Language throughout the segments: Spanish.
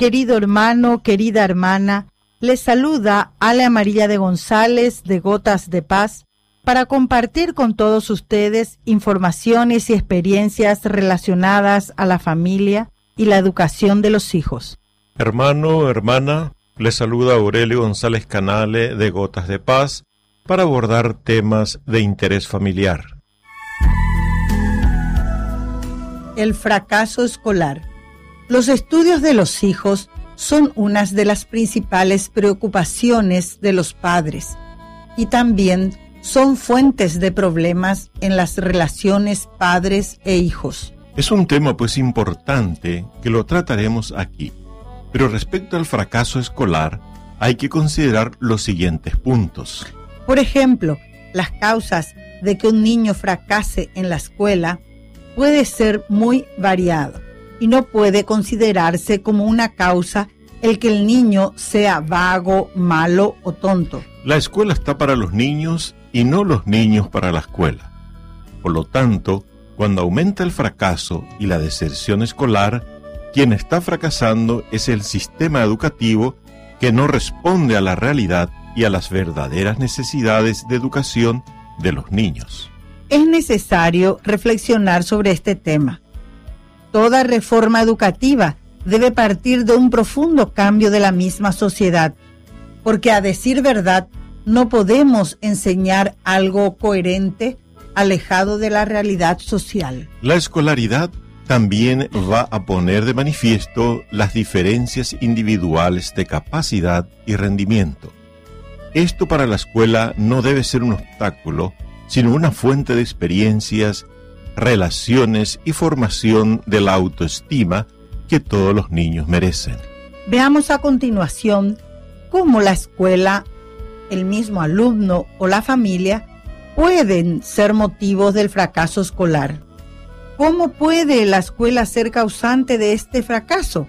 querido hermano, querida hermana, les saluda Ale Amarilla de González de Gotas de Paz para compartir con todos ustedes informaciones y experiencias relacionadas a la familia y la educación de los hijos. Hermano, hermana, les saluda Aurelio González Canale de Gotas de Paz para abordar temas de interés familiar. El fracaso escolar. Los estudios de los hijos son una de las principales preocupaciones de los padres y también son fuentes de problemas en las relaciones padres e hijos. Es un tema pues importante que lo trataremos aquí, pero respecto al fracaso escolar hay que considerar los siguientes puntos. Por ejemplo, las causas de que un niño fracase en la escuela puede ser muy variado y no puede considerarse como una causa el que el niño sea vago, malo o tonto. La escuela está para los niños y no los niños para la escuela. Por lo tanto, cuando aumenta el fracaso y la deserción escolar, quien está fracasando es el sistema educativo que no responde a la realidad y a las verdaderas necesidades de educación de los niños. Es necesario reflexionar sobre este tema. Toda reforma educativa debe partir de un profundo cambio de la misma sociedad, porque a decir verdad, no podemos enseñar algo coherente alejado de la realidad social. La escolaridad también va a poner de manifiesto las diferencias individuales de capacidad y rendimiento. Esto para la escuela no debe ser un obstáculo, sino una fuente de experiencias, relaciones y formación de la autoestima que todos los niños merecen. Veamos a continuación cómo la escuela, el mismo alumno o la familia pueden ser motivos del fracaso escolar. ¿Cómo puede la escuela ser causante de este fracaso?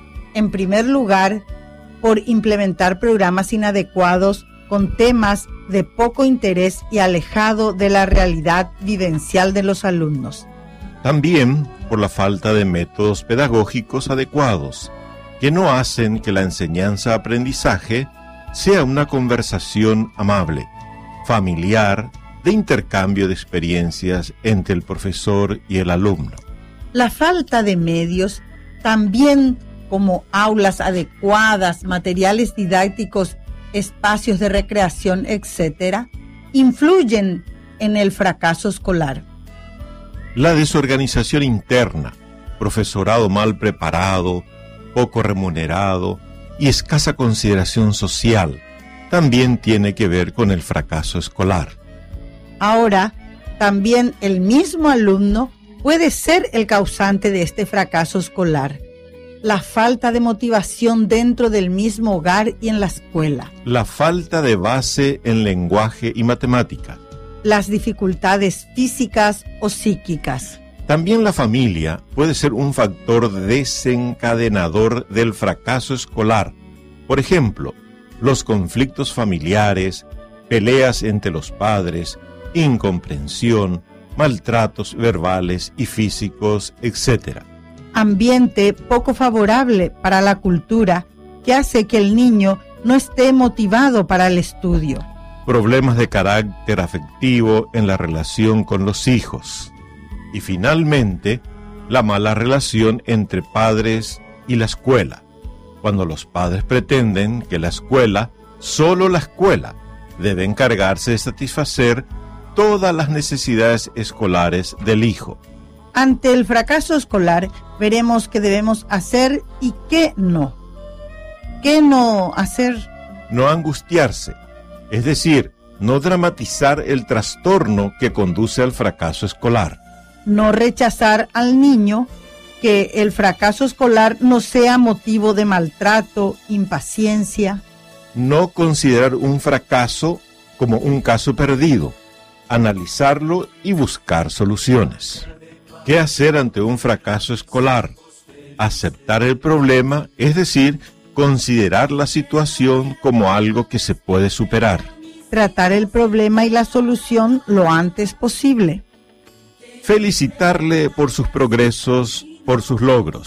En primer lugar, por implementar programas inadecuados con temas de poco interés y alejado de la realidad vivencial de los alumnos. También por la falta de métodos pedagógicos adecuados, que no hacen que la enseñanza-aprendizaje sea una conversación amable, familiar, de intercambio de experiencias entre el profesor y el alumno. La falta de medios, también como aulas adecuadas, materiales didácticos, espacios de recreación, etc., influyen en el fracaso escolar. La desorganización interna, profesorado mal preparado, poco remunerado y escasa consideración social también tiene que ver con el fracaso escolar. Ahora, también el mismo alumno puede ser el causante de este fracaso escolar. La falta de motivación dentro del mismo hogar y en la escuela. La falta de base en lenguaje y matemática. Las dificultades físicas o psíquicas. También la familia puede ser un factor desencadenador del fracaso escolar. Por ejemplo, los conflictos familiares, peleas entre los padres, incomprensión, maltratos verbales y físicos, etc. Ambiente poco favorable para la cultura que hace que el niño no esté motivado para el estudio. Problemas de carácter afectivo en la relación con los hijos. Y finalmente, la mala relación entre padres y la escuela, cuando los padres pretenden que la escuela, solo la escuela, debe encargarse de satisfacer todas las necesidades escolares del hijo. Ante el fracaso escolar, veremos qué debemos hacer y qué no. ¿Qué no hacer? No angustiarse, es decir, no dramatizar el trastorno que conduce al fracaso escolar. No rechazar al niño, que el fracaso escolar no sea motivo de maltrato, impaciencia. No considerar un fracaso como un caso perdido, analizarlo y buscar soluciones. ¿Qué hacer ante un fracaso escolar? Aceptar el problema, es decir, considerar la situación como algo que se puede superar. Tratar el problema y la solución lo antes posible. Felicitarle por sus progresos, por sus logros.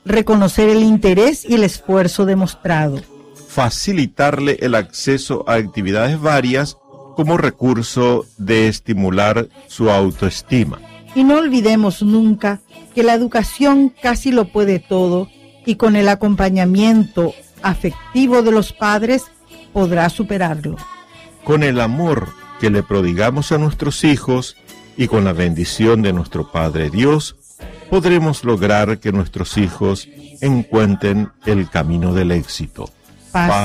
reconocer el interés y el esfuerzo demostrado. Facilitarle el acceso a actividades varias como recurso de estimular su autoestima. Y no olvidemos nunca que la educación casi lo puede todo y con el acompañamiento afectivo de los padres podrá superarlo. Con el amor que le prodigamos a nuestros hijos y con la bendición de nuestro Padre Dios, podremos lograr que nuestros hijos encuentren el camino del éxito. Paz